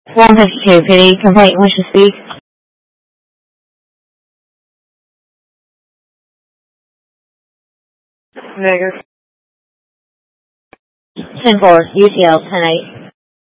152, PD, complaint, wish to speak. Negative. 10-4, UCL, 10-8.